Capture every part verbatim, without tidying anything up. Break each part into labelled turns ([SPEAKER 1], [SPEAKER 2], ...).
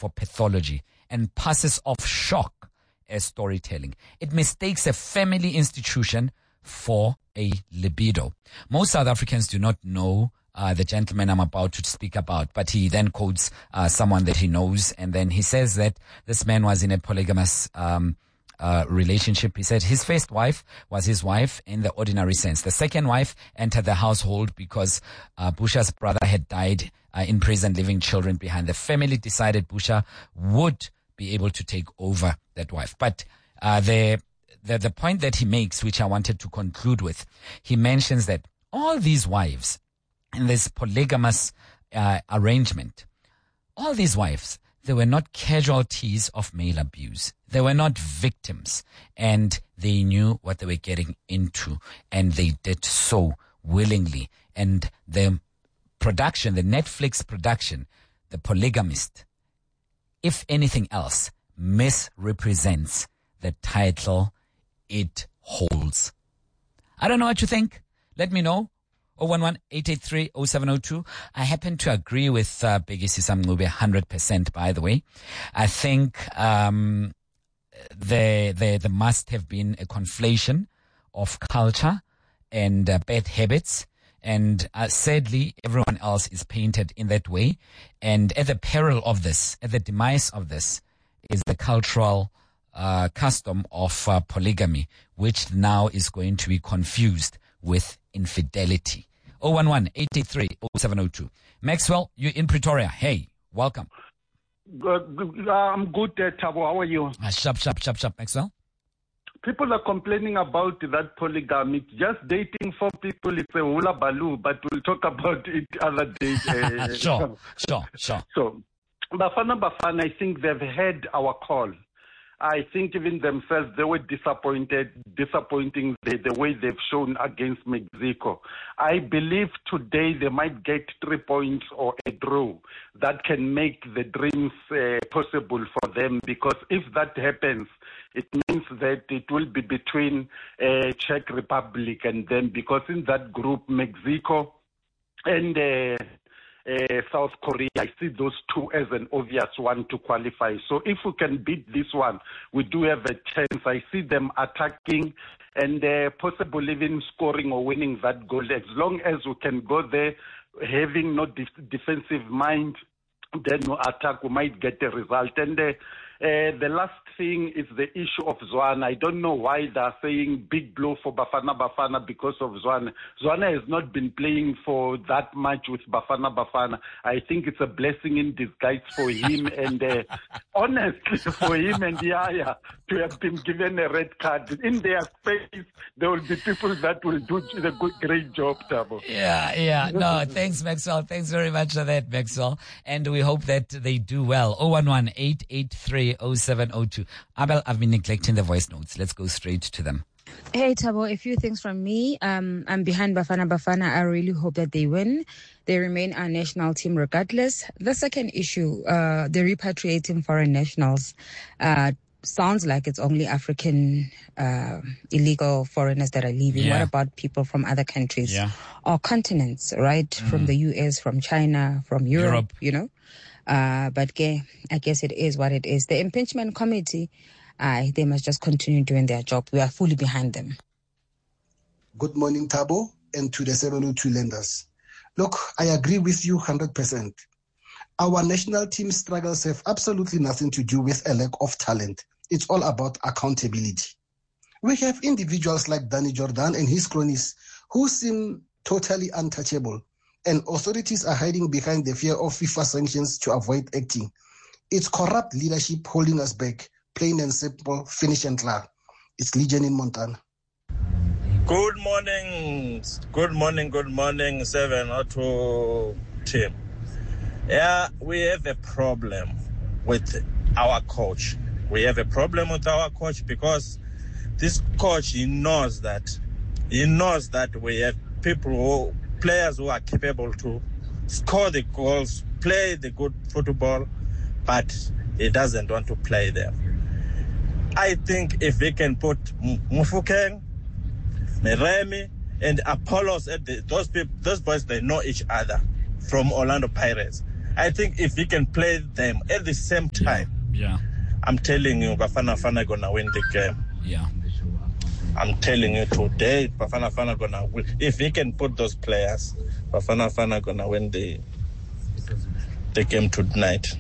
[SPEAKER 1] for pathology and passes off shock as storytelling. It mistakes a family institution for a libido. Most South Africans do not know uh, the gentleman I'm about to speak about, but he then quotes uh, someone that he knows, and then he says that this man was in a polygamous um Uh, relationship. He said his first wife was his wife in the ordinary sense. The second wife entered the household because uh, Busha's brother had died uh, in prison, leaving children behind. The family decided Busha would be able to take over that wife. But uh, the, the the point that he makes, which I wanted to conclude with, he mentions that all these wives in this polygamous uh, arrangement, all these wives, they were not casualties of male abuse. They were not victims, and they knew what they were getting into, and they did so willingly. And the production, the Netflix production, The Polygamist, if anything else, misrepresents the title it holds. I don't know what you think. Let me know. zero one one, eight eight three, zero seven zero two. I happen to agree with uh, Bheki Sisamncube one hundred percent, by the way. I think um, there, there, there must have been a conflation of culture and uh, bad habits. And uh, sadly, everyone else is painted in that way. And at the peril of this, at the demise of this, is the cultural uh, custom of uh, polygamy, which now is going to be confused with infidelity. zero one one, eight eight three, zero seven zero two. Maxwell, you're in Pretoria. Hey, welcome.
[SPEAKER 2] Good, good, I'm good, uh, Thabo. How are you?
[SPEAKER 1] Uh, sharp, sharp, sharp, sharp, Maxwell.
[SPEAKER 2] People are complaining about that polygamy. Just dating four people is a hula baloo, but we'll talk about it other day. Uh,
[SPEAKER 1] sure, sure, sure.
[SPEAKER 2] So, Bafana Bafana, I think they've heard our call. I think even themselves, they were disappointed, disappointing the, the way they've shown against Mexico. I believe today they might get three points or a draw that can make the dreams uh, possible for them, because if that happens, it means that it will be between uh, Czech Republic and them, because in that group, Mexico and uh, Uh, South Korea, I see those two as an obvious one to qualify. So if we can beat this one, we do have a chance. I see them attacking and uh, possibly even scoring or winning that goal. As long as we can go there having no def- defensive mind, then we attack, we might get a result. And uh, uh, the last thing is the issue of Zwana. I don't know why they're saying big blow for Bafana Bafana because of Zwana. Zwana has not been playing for that much with Bafana Bafana. I think it's a blessing in disguise for him and uh, honestly for him and Yaya to have been given a red card. In their space, there will be people that will do a good, great job, Thabo.
[SPEAKER 1] Yeah, yeah. No, thanks, Maxwell. Thanks very much for that, Maxwell. And we hope that they do well. zero one one, eight eight three, zero seven zero two. Abel, I've been neglecting the voice notes. Let's go straight to them.
[SPEAKER 3] Hey, Thabo, a few things from me. Um, I'm behind Bafana Bafana. I really hope that they win. They remain our national team regardless. The second issue, uh, the repatriating foreign nationals, uh, sounds like it's only African uh, illegal foreigners that are leaving.
[SPEAKER 1] Yeah.
[SPEAKER 3] What about people from other countries
[SPEAKER 1] Yeah.
[SPEAKER 3] or continents, right? Mm. From the U S, from China, from Europe,
[SPEAKER 1] Europe.
[SPEAKER 3] you know? Uh, but okay, I guess it is what it is. The impeachment committee, uh, they must just continue doing their job. We are fully behind them.
[SPEAKER 4] Good morning, Thabo, and to the seven oh two lenders. Look, I agree with you one hundred percent. Our national team struggles have absolutely nothing to do with a lack of talent. It's all about accountability. We have individuals like Danny Jordan and his cronies who seem totally untouchable, and authorities are hiding behind the fear of FIFA sanctions to avoid acting. It's corrupt leadership holding us back. Plain and simple, finish and clear. It's Legion in Montana.
[SPEAKER 5] Good morning, good morning, good morning, seven oh two team. Yeah, we have a problem with our coach. We have a problem with our coach because this coach, he knows that, he knows that we have people who, players who are capable to score the goals, play the good football, but he doesn't want to play them. I think if we can put Mufukeng, Meremi, and Apollos at the, those people, those boys, they know each other from Orlando Pirates. I think if he can play them at the same time,
[SPEAKER 1] yeah, yeah.
[SPEAKER 5] I'm telling you, Bafana Bafana gonna win the game.
[SPEAKER 1] Yeah.
[SPEAKER 5] I'm telling you today, Bafana Bafana gonna win. If he can put those players, Bafana Bafana gonna win the the game tonight.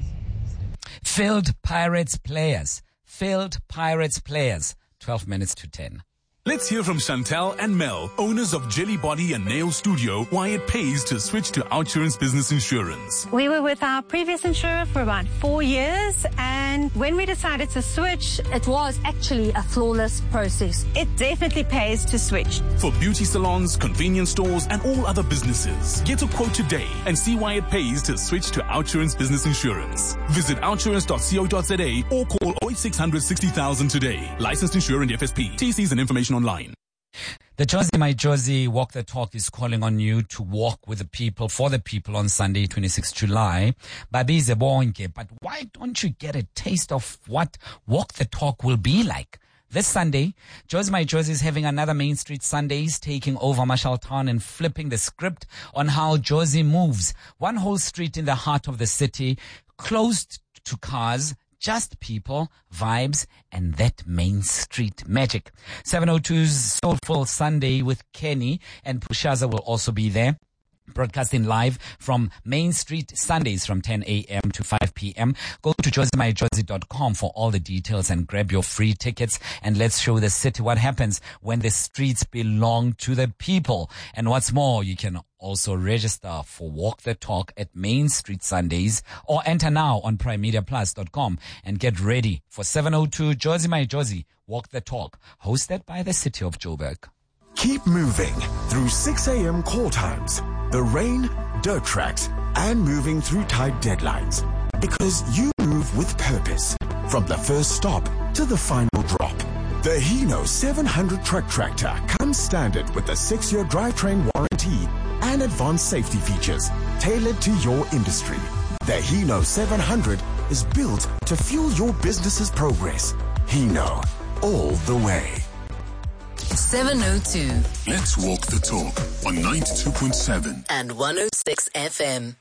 [SPEAKER 1] Failed Pirates players. Failed Pirates players. twelve minutes to ten.
[SPEAKER 6] Let's hear from Chantel and Mel, owners of Jelly Body and Nail Studio, why it pays to switch to Outsurance Business Insurance.
[SPEAKER 7] We were with our previous insurer for about four years, and when we decided to switch, it was actually a flawless process. It definitely pays to switch.
[SPEAKER 6] For beauty salons, convenience stores, and all other businesses, get a quote today and see why it pays to switch to Outsurance Business Insurance. Visit outsurance dot co dot za or call oh eight six hundred sixty thousand today. Licensed insurer and F S P. T Cs and information online.
[SPEAKER 1] The Jozi My Jozi Walk the Talk is calling on you to walk with the people, for the people on Sunday, twenty-sixth of July. Babize bonke, but why don't you get a taste of what Walk the Talk will be like? This Sunday, Jozi My Jozi is having another Main Street Sundays, taking over Marshalltown and flipping the script on how Jozi moves. One whole street in the heart of the city, closed to cars, just people, vibes, and that Main Street magic. seven oh two's Soulful Sunday with Kenny and Pushaza will also be there. Broadcasting live from Main Street Sundays from ten a.m. to five p.m. Go to jozi my jozi dot com for all the details and grab your free tickets, and let's show the city what happens when the streets belong to the people. And what's more, you can also register for Walk the Talk at Main Street Sundays or enter now on prime media plus dot com and get ready for seven oh two Jozi My Jozi Walk the Talk, hosted by the City of Joburg.
[SPEAKER 8] Keep moving through six a.m. call times, the rain, dirt tracks, and moving through tight deadlines. Because you move with purpose. From the first stop to the final drop. The Hino seven hundred truck tractor comes standard with a six-year drivetrain warranty and advanced safety features tailored to your industry. The Hino seven hundred is built to fuel your business's progress. Hino, all the way.
[SPEAKER 9] seven oh two.
[SPEAKER 10] Let's walk the talk on ninety-two point seven
[SPEAKER 9] and one oh six F M.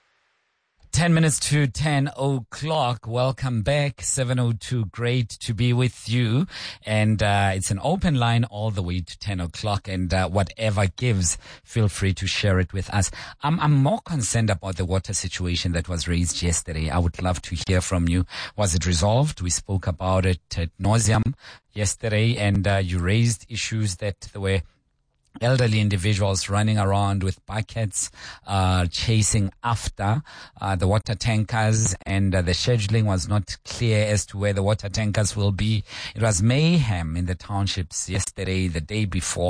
[SPEAKER 1] ten minutes to ten o'clock. Welcome back. seven oh two. Great to be with you. And uh, it's an open line all the way to ten o'clock. And uh, whatever gives, feel free to share it with us. I'm, I'm more concerned about the water situation that was raised yesterday. I would love to hear from you. Was it resolved? We spoke about it at nauseam yesterday, and uh, you raised issues that there were elderly individuals running around with buckets, uh, chasing after uh, the water tankers, and uh, the scheduling was not clear as to where the water tankers will be. It was mayhem in the townships yesterday, the day before.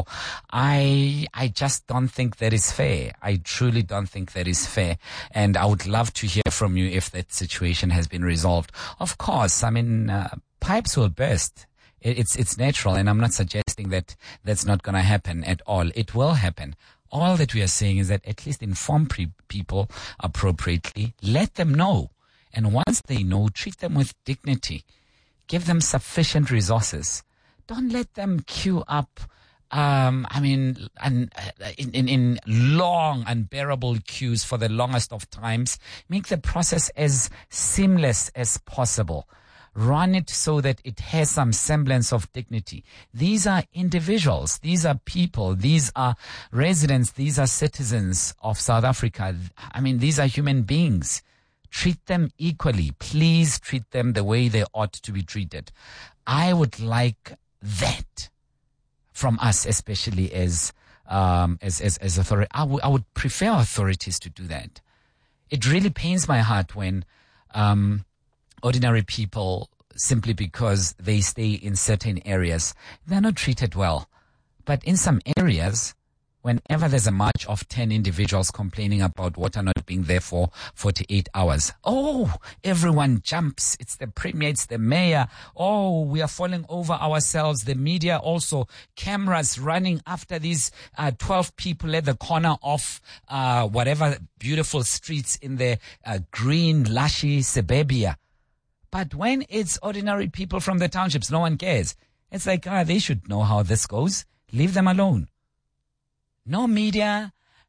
[SPEAKER 1] I I just don't think that is fair. I truly don't think that is fair, and I would love to hear from you if that situation has been resolved. Of course, I mean, uh, pipes will burst. It's it's natural, and I'm not suggesting that that's not going to happen at all. It will happen. All that we are saying is that at least inform pre- people appropriately. Let them know. And once they know, treat them with dignity. Give them sufficient resources. Don't let them queue up, um, I mean, in, in, in long, unbearable queues for the longest of times. Make the process as seamless as possible. Run it so that it has some semblance of dignity. These are individuals. These are people. These are residents. These are citizens of South Africa. I mean, these are human beings. Treat them equally. Please treat them the way they ought to be treated. I would like that from us, especially as um, as as, as authority. I, w- I would prefer authorities to do that. It really pains my heart when um, ordinary people, simply because they stay in certain areas, they're not treated well. But in some areas, whenever there's a march of ten individuals complaining about water not being there for forty-eight hours, oh, everyone jumps. It's the premier, it's the mayor. Oh, we are falling over ourselves. The media also, cameras running after these uh, twelve people at the corner of uh, whatever beautiful streets in the uh, green, lushy suburbia. But when it's ordinary people from the townships, no one cares. It's like, ah, they should know how this goes. Leave them alone. No media,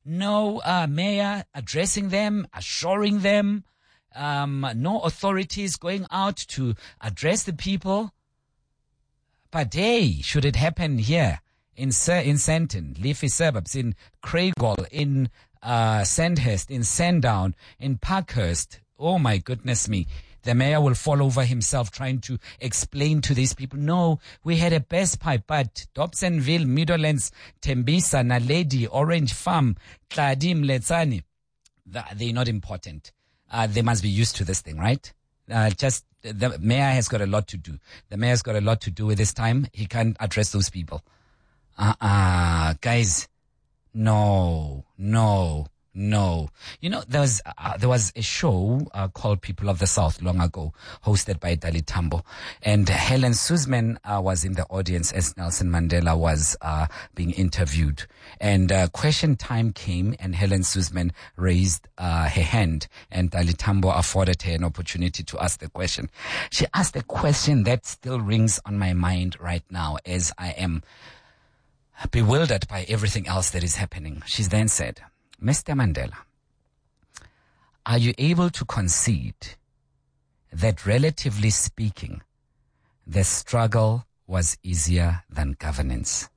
[SPEAKER 1] no uh, mayor addressing them, assuring them, um, no authorities going out to address the people. But hey, should it happen here in in Sandton, Leafy suburbs, in Craighall, in uh, Sandhurst, in Sandown, in Parkhurst, oh my goodness me. The mayor will fall over himself trying to explain to these people, no, we had a best pipe, but Dobsonville, Meadowlands, Tembisa, Naledi, Orange Farm, Kladim, Letsani, they're not important. Uh, they must be used to this thing, right? Uh, just, the mayor has got a lot to do. The mayor's got a lot to do with this time. He can't address those people. Uh-uh, guys, no, no. No. You know, there was, uh, there was a show uh, called People of the South long ago, hosted by Dali Tambo. And Helen Suzman uh, was in the audience as Nelson Mandela was uh, being interviewed. And uh, question time came and Helen Suzman raised uh, her hand and Dali Tambo afforded her an opportunity to ask the question. She asked a question that still rings on my mind right now as I am bewildered by everything else that is happening. She then said, Mister Mandela, are you able to concede that relatively speaking, the struggle was easier than governance?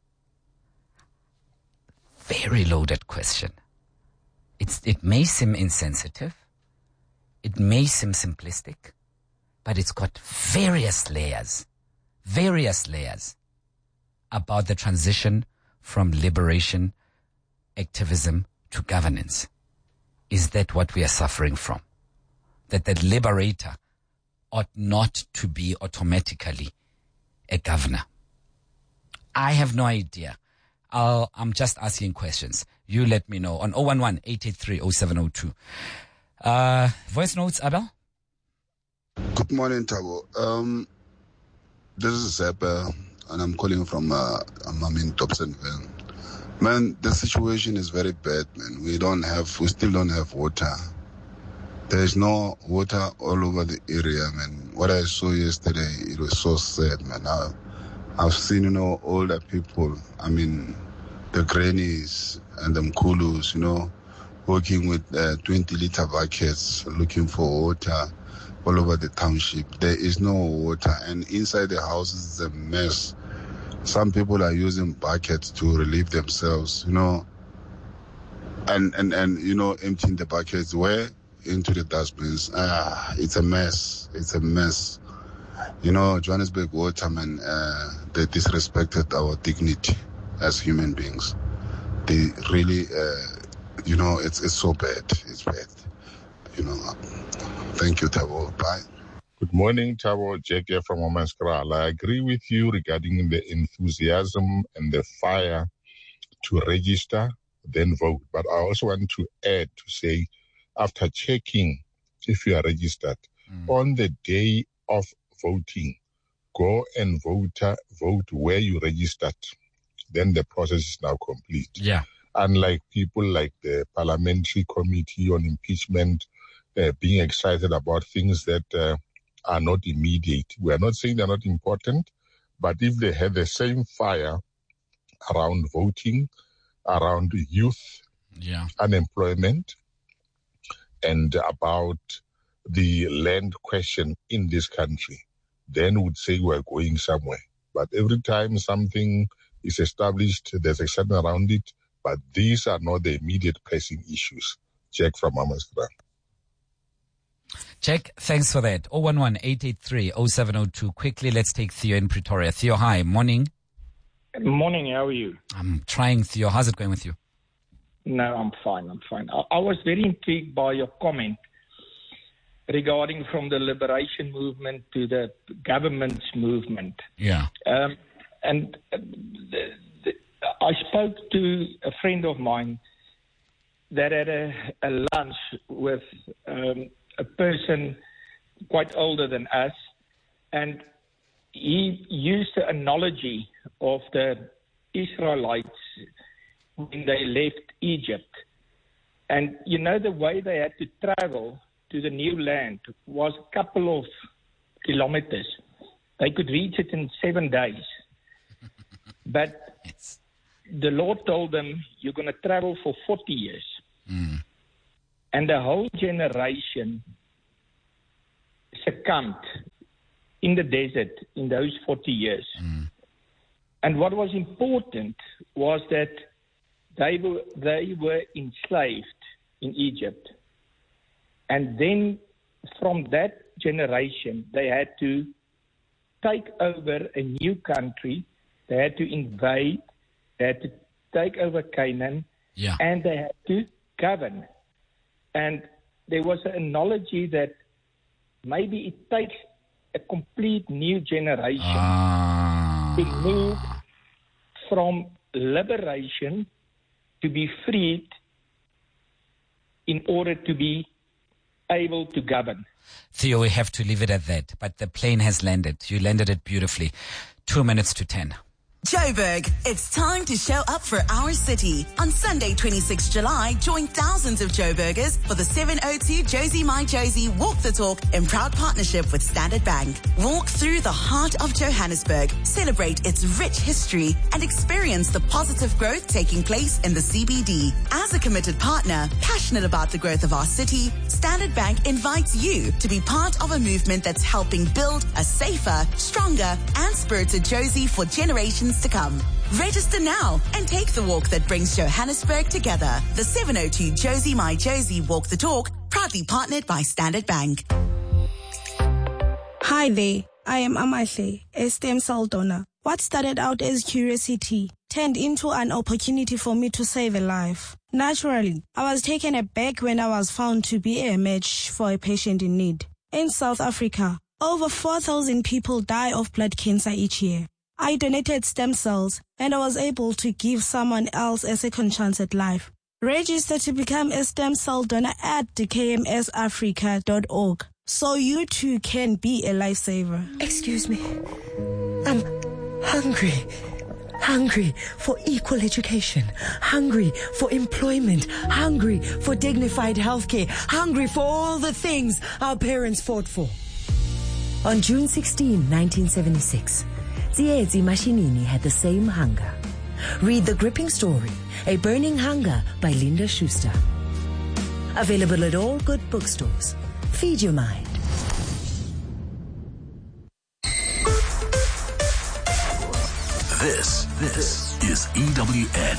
[SPEAKER 1] Very loaded question. It's, it may seem insensitive. It may seem simplistic, but it's got various layers, various layers about the transition from liberation, activism, to governance. Is that what we are suffering from? That the liberator ought not to be automatically a governor? I have no idea. I'll, I'm just asking questions. You let me know on zero one one, eight eight three, zero seven zero two. Uh, voice notes, Abel?
[SPEAKER 11] Good morning, Tabo. Um, this is Zepa, and I'm calling from, uh, I'm in Dobsonville. Man, the situation is very bad, man. We don't have, we still don't have water. There's no water all over the area, man. What I saw yesterday, it was so sad, man. I, I've seen, you know, older people, I mean, the grannies and the mkulus, you know, working with uh, twenty liter buckets, looking for water all over the township. There is no water, and inside the houses is a mess. Some people are using buckets to relieve themselves, you know, and, and, and you know, emptying the buckets where? Into the dustbins. Ah, it's a mess. It's a mess. You know, Johannesburg Watermen, uh, they disrespected our dignity as human beings. They really, uh, you know, it's it's so bad. It's bad. You know, thank you, Tabo. Bye.
[SPEAKER 12] Good morning, Tabo. Jack here from Omaskral. I agree with you regarding the enthusiasm and the fire to register, then vote. But I also want to add to say, after checking if you are registered, mm. on the day of voting, go and vote, vote where you registered. Then the process is now complete.
[SPEAKER 1] Yeah.
[SPEAKER 12] Unlike people like the Parliamentary Committee on Impeachment uh, being excited about things that uh, are not immediate. We are not saying they're not important, but if they have the same fire around voting, around youth,
[SPEAKER 1] yeah.
[SPEAKER 12] unemployment, and about the land question in this country, then would say we're going somewhere. But every time something is established, there's excitement around it, but these are not the immediate pressing issues. Jack from Amaskra.
[SPEAKER 1] Jack, thanks for that. zero one one, eight eight three, zero seven zero two. Quickly, let's take Theo in Pretoria. Theo, hi. Morning.
[SPEAKER 13] Morning. How are you?
[SPEAKER 1] I'm trying, Theo. How's it going with you?
[SPEAKER 13] No, I'm fine. I'm fine. I, I was very intrigued by your comment regarding from the liberation movement to the government's movement.
[SPEAKER 1] Yeah.
[SPEAKER 13] Um, and uh, the, the, I spoke to a friend of mine that had a, a lunch with um, a person quite older than us, and he used the analogy of the Israelites when they left Egypt. And, you know, the way they had to travel to the new land was a couple of kilometers. They could reach it in seven days. But the Lord told them, you're going to travel for forty years.
[SPEAKER 1] Mm.
[SPEAKER 13] And the whole generation succumbed in the desert in those forty years.
[SPEAKER 1] Mm.
[SPEAKER 13] And what was important was that they were, they were enslaved in Egypt. And then from that generation, they had to take over a new country. They had to invade. They had to take over Canaan.
[SPEAKER 1] Yeah.
[SPEAKER 13] And they had to govern. And there was an analogy that maybe it takes a complete new generation
[SPEAKER 1] ah.
[SPEAKER 13] to move from liberation to be freed in order to be able to govern.
[SPEAKER 1] Theo, we have to leave it at that. But the plane has landed. You landed it beautifully. Two minutes to ten.
[SPEAKER 14] Joburg, it's time to show up for our city. On Sunday, twenty-sixth of July, join thousands of Joburgers for the seven oh two Josie My Josie Walk the Talk in proud partnership with Standard Bank. Walk through the heart of Johannesburg, celebrate its rich history, and experience the positive growth taking place in the C B D. As a committed partner, passionate about the growth of our city, Standard Bank invites you to be part of a movement that's helping build a safer, stronger, and spirited Josie for generations to come. Register now and take the walk that brings Johannesburg together. The seven oh two Josie My Josie Walk the Talk, proudly partnered by Standard Bank.
[SPEAKER 15] Hi there, I am Amahle, a stem cell donor. What started out as curiosity turned into an opportunity for me to save a life. Naturally, I was taken aback when I was found to be a match for a patient in need. In South Africa, over four thousand people die of blood cancer each year. I donated stem cells and I was able to give someone else a second chance at life. Register to become a stem cell donor at d k m s africa dot org so you too can be a lifesaver.
[SPEAKER 16] Excuse me. I'm hungry. Hungry for equal education. Hungry for employment. Hungry for dignified healthcare. Hungry for all the things our parents fought for. On June sixteenth, nineteen seventy-six, Tsietsi Mashinini had the same hunger. Read The Gripping Story, A Burning Hunger by Linda Schuster. Available at all good bookstores. Feed your mind.
[SPEAKER 10] This, this is E W N.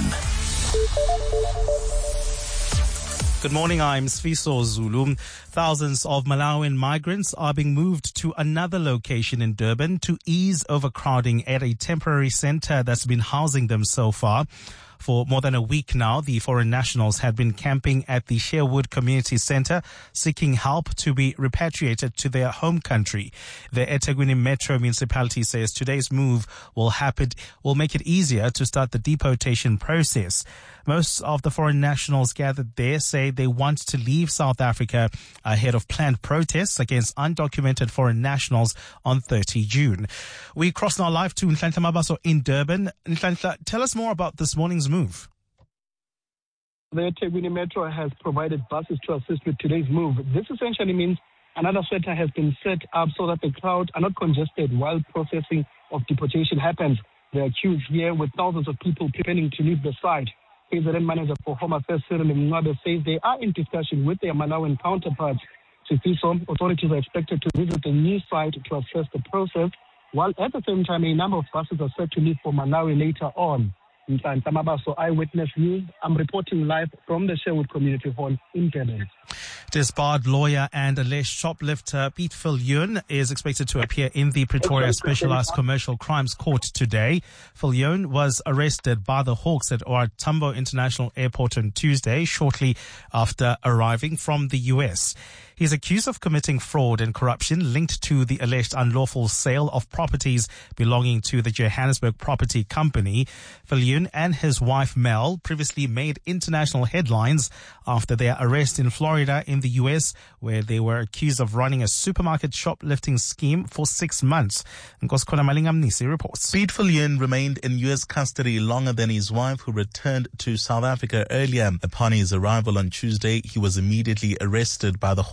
[SPEAKER 17] Good morning, I'm Sfiso Zulu. Thousands of Malawian migrants are being moved to another location in Durban to ease overcrowding at a temporary center that's been housing them so far. For more than a week now, the foreign nationals had been camping at the Sherwood Community Center, seeking help to be repatriated to their home country. The eThekwini Metro Municipality says today's move will happen, will make it easier to start the deportation process. Most of the foreign nationals gathered there say they want to leave South Africa ahead of planned protests against undocumented foreign nationals on thirtieth of June. We cross now live to Nhlanhla Mabaso in Durban. Nhlanhla, tell us more about this morning's move.
[SPEAKER 18] The eThekwini Metro has provided buses to assist with today's move. This essentially means another shelter has been set up so that the crowd are not congested while processing of deportation happens. There are queues here with thousands of people preparing to leave the site. K Z N manager for Home Affairs Cyril Mncwabe says they are in discussion with their Malawian counterparts. So authorities are expected to visit the new site to assess the process, while at the same time a number of buses are set to leave for Malawi later on. In Mabaso Eyewitness News, I'm reporting live from the Sherwood Community Hall in Durban.
[SPEAKER 17] Disbarred lawyer and alleged shoplifter Piet Viljoen is expected to appear in the Pretoria Specialized Commercial Crimes Court today. Viljoen was arrested by the Hawks at O R Tambo International Airport on Tuesday, shortly after arriving from the U S. He's accused of committing fraud and corruption linked to the alleged unlawful sale of properties belonging to the Johannesburg Property Company. Viljoen and his wife Mel previously made international headlines after their arrest in Florida in the U S, where they were accused of running a supermarket shoplifting scheme for six months. Nkosikhona Malingamnisi reports.
[SPEAKER 19] Piet Viljoen remained in U S custody longer than his wife, who returned to South Africa earlier. Upon his arrival on Tuesday, he was immediately arrested by the Hawks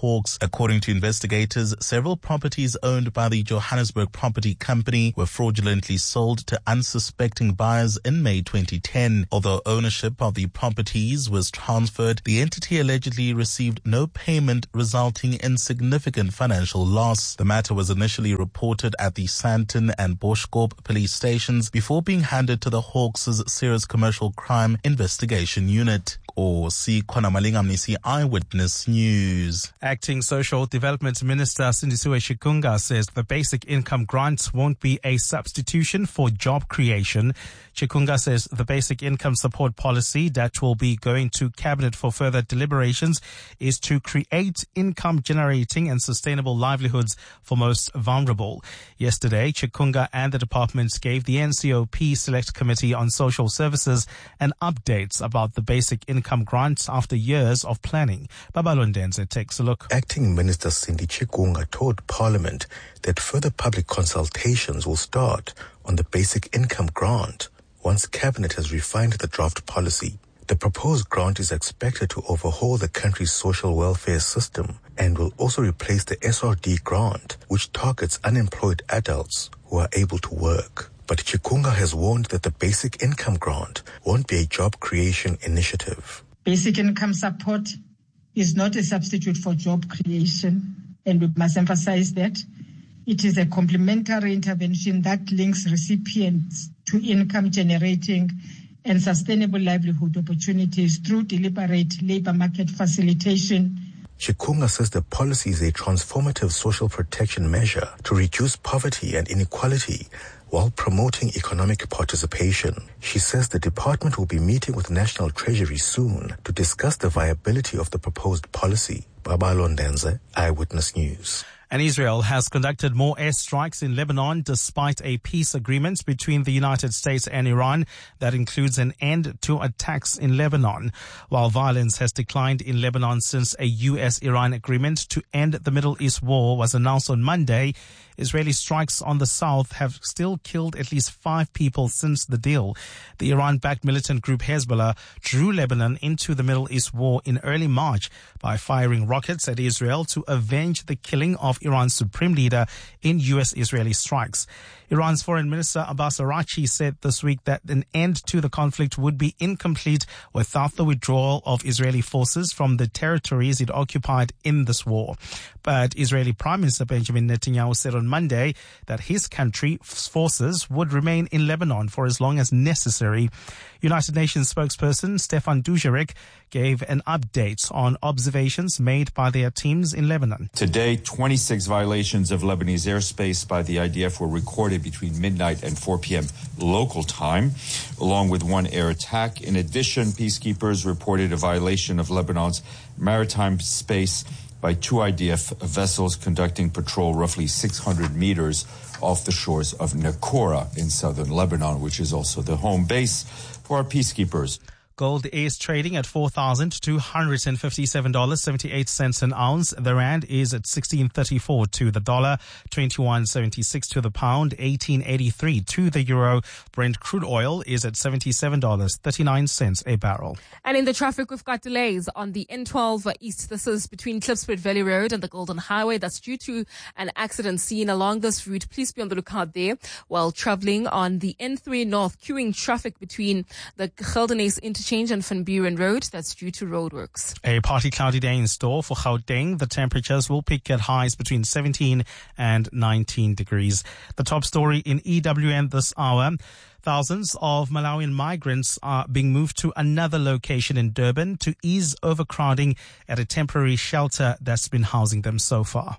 [SPEAKER 19] Hawks. According to investigators, several properties owned by the Johannesburg Property Company were fraudulently sold to unsuspecting buyers in May twenty ten. Although ownership of the properties was transferred, the entity allegedly received no payment, resulting in significant financial loss. The matter was initially reported at the Sandton and Boschkorp police stations before being handed to the Hawks' Serious Commercial Crime Investigation Unit. Or see Kwanamalingam Eyewitness News.
[SPEAKER 17] Acting Social Development Minister Sindisiwe Chikunga says the basic income grant won't be a substitution for job creation. Chikunga says the basic income support policy that will be going to Cabinet for further deliberations is to create income generating and sustainable livelihoods for most vulnerable. Yesterday, Chikunga and the department gave the N C O P Select Committee on Social Services an update about the basic income grants after years of planning. Babalondenze takes a look.
[SPEAKER 20] Acting Minister Cindy Chikunga told Parliament that further public consultations will start on the basic income grant once Cabinet has refined the draft policy. The proposed grant is expected to overhaul the country's social welfare system and will also replace the S R D grant, which targets unemployed adults who are able to work. But Chikunga has warned that the basic income grant won't be a job creation initiative.
[SPEAKER 21] Basic income support is not a substitute for job creation, and we must emphasize that. It is a complementary intervention that links recipients to income generating and sustainable livelihood opportunities through deliberate labor market facilitation.
[SPEAKER 20] Chikunga says the policy is a transformative social protection measure to reduce poverty and inequality while promoting economic participation. She says the department will be meeting with National Treasury soon to discuss the viability of the proposed policy. Babalondenze, Eyewitness News.
[SPEAKER 17] And Israel has conducted more airstrikes in Lebanon despite a peace agreement between the United States and Iran that includes an end to attacks in Lebanon. While violence has declined in Lebanon since a U S Iran agreement to end the Middle East war was announced on Monday, Israeli strikes on the south have still killed at least five people since the deal. The Iran-backed militant group Hezbollah drew Lebanon into the Middle East war in early March by firing rockets at Israel to avenge the killing of Iran's supreme leader in U S-Israeli strikes. Iran's Foreign Minister Abbas Araghchi said this week that an end to the conflict would be incomplete without the withdrawal of Israeli forces from the territories it occupied in this war. But Israeli Prime Minister Benjamin Netanyahu said on Monday that his country's forces would remain in Lebanon for as long as necessary. United Nations spokesperson Stefan Dujarric gave an update on observations made by their teams in Lebanon.
[SPEAKER 22] Today, twenty-six violations of Lebanese airspace by the I D F were recorded between midnight and four p.m. local time, along with one air attack. In addition, peacekeepers reported a violation of Lebanon's maritime space by two I D F vessels conducting patrol roughly six hundred meters off the shores of Nakora in southern Lebanon, which is also the home base for our peacekeepers.
[SPEAKER 17] Gold is trading at four thousand two hundred fifty-seven dollars and seventy-eight cents an ounce. The rand is at sixteen thirty-four to the dollar, twenty-one seventy-six to the pound, eighteen eighty-three to the euro. Brent crude oil is at seventy-seven dollars and thirty-nine cents a barrel.
[SPEAKER 23] And in the traffic, we've got delays on the N twelve East. This is between Klipspruit Valley Road and the Golden Highway. That's due to an accident seen along this route. Please be on the lookout there. While traveling on the N three North, queuing traffic between the Geldenhuys interchange and Van Buren Road. That's due to roadworks.
[SPEAKER 17] A partly cloudy day in store for Gauteng. The temperatures will peak at highs between seventeen and nineteen degrees. The top story in E W N this hour. Thousands of Malawian migrants are being moved to another location in Durban to ease overcrowding at a temporary shelter that's been housing them so far.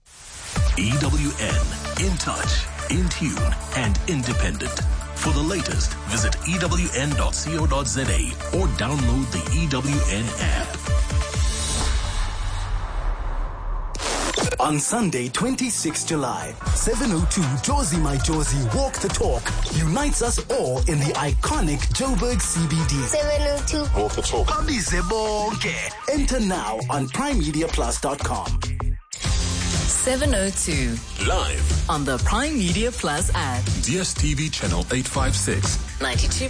[SPEAKER 24] E W N, in touch, in tune, and independent. For the latest, visit E W N dot co dot za or download the E W N app. On Sunday, twenty-sixth of July, seven oh two Jozi My Jozi Walk the Talk unites us all in the iconic Joburg C B D.
[SPEAKER 25] seven oh two
[SPEAKER 24] Walk the Talk. Abize bonke. Enter now on prime media plus dot com.
[SPEAKER 9] seven oh two.
[SPEAKER 24] Live
[SPEAKER 9] on the Prime Media Plus app.
[SPEAKER 10] D S T V channel eight fifty-six.
[SPEAKER 9] ninety-two